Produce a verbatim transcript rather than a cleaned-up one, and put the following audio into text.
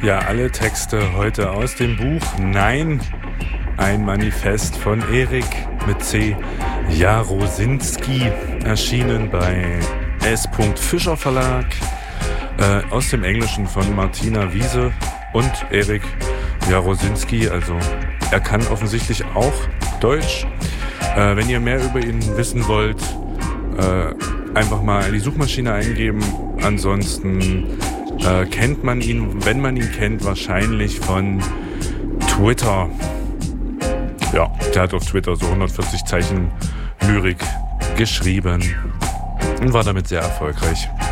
Ja, alle Texte heute aus dem Buch Nein, ein Manifest von Erik mit C. Jarosinski, erschienen bei S. Fischer Verlag, äh, aus dem Englischen von Martina Wiese und Erik Jarosinski. Also er kann offensichtlich auch Deutsch. Äh, wenn ihr mehr über ihn wissen wollt, äh, einfach mal in die Suchmaschine eingeben. Ansonsten äh, kennt man ihn, wenn man ihn kennt, wahrscheinlich von Twitter. Ja, der hat auf Twitter so hundertvierzig Zeichen Lyrik geschrieben und war damit sehr erfolgreich.